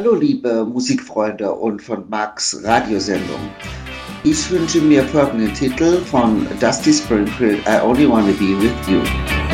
Hallo liebe Musikfreunde und von Max Radiosendung. Ich wünsche mir folgenden Titel von Dusty Springfield, I Only Wanna Be With You.